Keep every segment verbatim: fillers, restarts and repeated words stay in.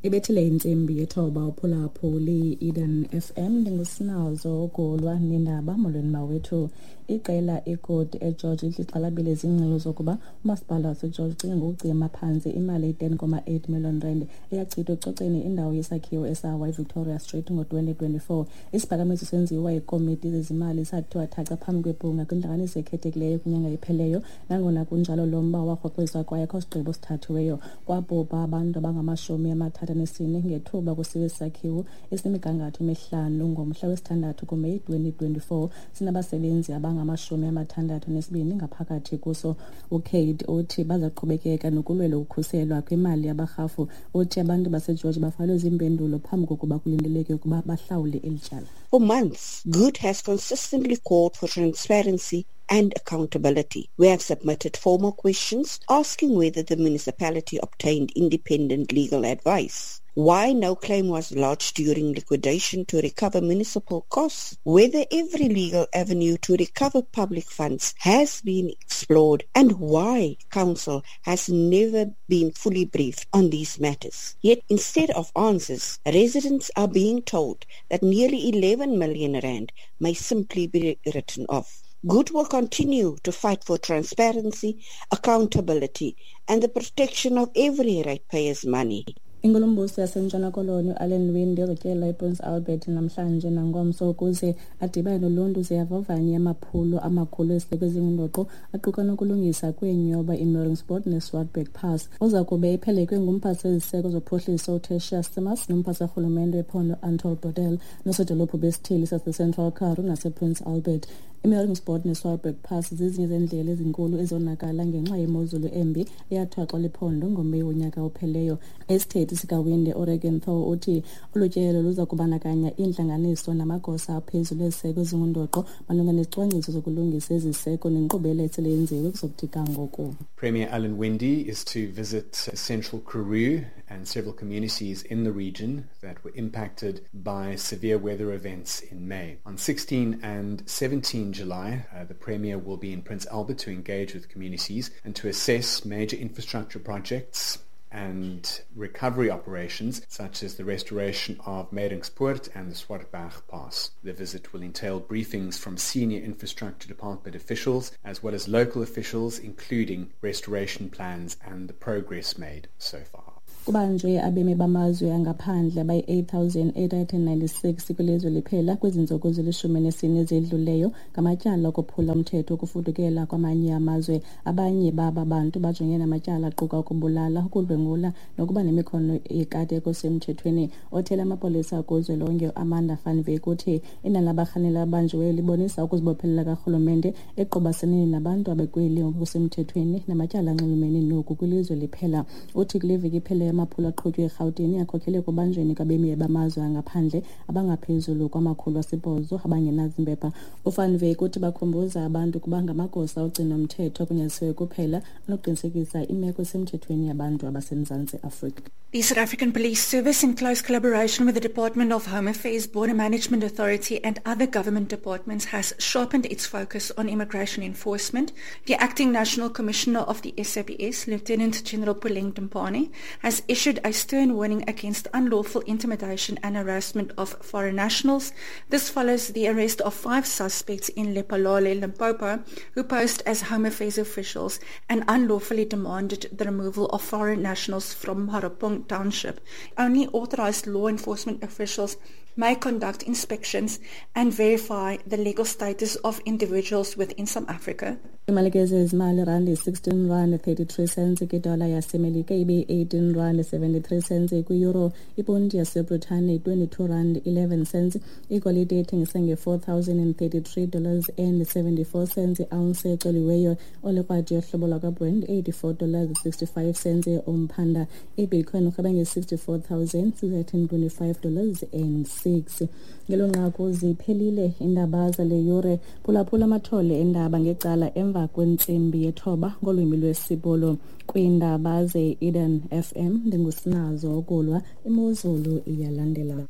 Ibethile intsimbi yethoba uphulaphuli Eden F M ndingusinazo golwa nendaba molweni mawethu. Iqela iGood eGeorge lixhalabile izingxelo zokuba umasipala waseGeorge ucinga ngokucima phantsi imali eyi-ten point eight million rand eyachithwa ecoceni indawo yesakhiwo esawa iVictoria Street ngo-twenty twenty-four. Isiphakamiso senziwa yikomiti zezimali sathiwa thaca phambi kwebhunga kwintlanganiso ekhethekileyo kwinyanga epheleyo. Nangona kunjalo lo mba warhoxiswa kwaye akho sigqibo sithathiweyo. Kwabhubha abantu abangamashumi amathathu nesine ngethuba kusiwe isakhiwo esinemigangatho emihlanu ngomhla wesithandathu kuMeyi twenty twenty-four. Sinabasebenzi abangamashumi amathandathu nesibini ngaphakathi kuso. uKate uthi bazaqhubekeka nokulwela ukukhuselwa kwimali yabarhafu. Uthi abantu baseGeorge bafalwe ziimpendulo phambi kokuba kulindeleke ukuba bahlawule eli tyala. For months, Good has consistently called for transparency and accountability. We have submitted formal questions asking whether the municipality obtained independent legal advice, why no claim was lodged during liquidation to recover municipal costs, whether every legal avenue to recover public funds has been explored, and why council has never been fully briefed on these matters. Yet instead of answers, residents are being told that nearly eleven million rand may simply be written off. Good will continue to fight for transparency, accountability, and the protection of every ratepayer's money. Inkulumbuso yaseNtshona Koloni uAlan Winde uzotyela iPrince Albert namhlanje nangomso ukuze adibane noluntu ziyavavanya amaphulo amakhulu esiteko ezingundoqo aquka nokulungisa kweenyoba iMorringsport neSwartberg Pass. Uza kube iphelekwe ngumphathi weziseko zophuhliso uTertius Simmers nomphathi karhulumente wephondo Anton Bodel nosodolophu besithili saseCentral Karoo nasePrince Albert. iMorringsport neSwartberg Pass zizinye zeendlela ezinkulu ezonakala ngenxa yemozulu embi eyathwaxwa liphondo ngoMeyi wonyaka opheleyo. Esithethi sikawinde Oregon Thor uthi ulutyelo luza kubandakanya iintlanganiso namagosa aphezulu eziseko ezingundoqo malunga nezicwangciso zokulungisa eziseko nenkqubela esele yenziwe kuzokuthi kangoku. Premier Alan Winde is to visit Central Karoo and several communities in the region that were impacted by severe weather events in May. On sixteen and seventeen July, uh, the Premier will be in Prince Albert to engage with communities and to assess major infrastructure projects and recovery operations such as the restoration of Morringsport and the Swartberg Pass. The visit will entail briefings from senior infrastructure department officials as well as local officials, including restoration plans and the progress made so far. Kubanjwe abemi bamazwe angaphandle abayi-eight thousand eight hundred ninety-six kwilizwe liphela kwezi ntsuku zilishumi nesine ezidluleyo ngamatyala okuphula umthetho ukufudukela kwamanye amazwe. Abanye baba bantu bajongene namatyala aquka ukubulala, ukudlwengula nokuba nemikhono yekati ekosemthethweni. Othela amapolisa kuzwelonke Amanda van Wyk uthi inani labarhanelwa abanjiweyo libonisa ukuzibophelela karhulumente eqobaseneni nabantu abekweli ngokusemthethweni namatyala anxulumene noku kwilizwe liphela. Uthi kule veki ipheleyo amaphulo aqhutywe eRhawutini akhokhele kubanjweni kwabemi bamazwe angaphandle abangaphezulu kwamakhulu asibhozo abangenazimpepha. uVan Wyk uthi bakhumbuza abantu kuba ngamagosa ogcino umthetho akunyazisiweyo kuphela anokuqinisekisa imeko esemthethweni yabantu abaseMzantsi Afrika. The South African Police Service, in close collaboration with the Department of Home Affairs, Border Management Authority and other government departments, has sharpened its focus on immigration enforcement. The Acting National Commissioner of the S A P S, Lieutenant General Puleng Tumpane, has issued a stern warning against unlawful intimidation and harassment of foreign nationals. This follows the arrest of five suspects in Lephalale, Limpopo, who posed as Home Affairs officials and unlawfully demanded the removal of foreign nationals from Harapong Township. Only authorized law enforcement officials may conduct inspections and verify the legal status of individuals within South Africa. Imalekeze izimali rand sixteen rand thirty-three cents kwidola yasemelika ibe eighteen rand seventy-three cents kwi-euro. Iponti yaseBritane twenty-two rand eleven cents. Igolide ethengisa nge-four thousand thirty-three dollars and seventy-four cents. Ounce exoliweyo olekrwadi yohlobo lwakaBrent eighty-four dollars sixty-five cents. Umphanda iBitcoin urhweba nge-sixty-four thousand six hundred twenty-five dollars and six. Ngelo nqaku ziphelile indaba zale yure. Phulaphula amathole endaba ngecala emva kwentsimbi yethoba ngolwimi lwesibolo kwiindaba ze-Eden F M. Ndingusinazo okulwa imozulu iyalandela.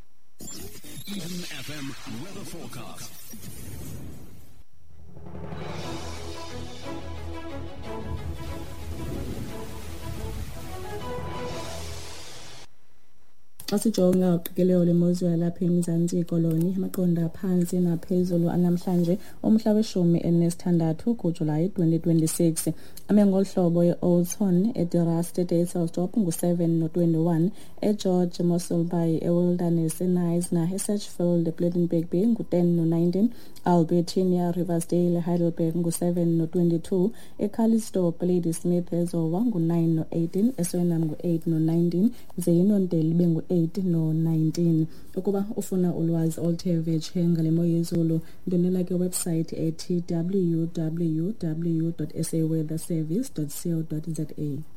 Eden F M weather forecast. xa sijonga uqikelelo lwemozulu yalapha eMzantsi Koloni amaqonda phansi naphezulu anamhlanje umhla weshumi elinesithandathu kuJulayi twenty twenty-six ame ngolu hlobo e-Oudtshoorn, eDirast, eDayselsdorp ngu-seven no twenty-one, eGeorge Mossel Bay, eWilderness, eNice, eSatchfield, ePlettenberg Bay ngu-ten no nineteen, Albertina, Riversdale, Heidelberg ngu-seven no twenty-two, eCalistope, Ladysmith, eZowa ngu-nine no eighteen, eSwellham ngu-eight no nineteen, ze iNondeli ibe ngu-eight no nineteen. Ukuba ufuna ulwazi oluthe vetshe ngale mo yezulu, ndonela ke website ethi w w w dot s a weather service dot co dot za.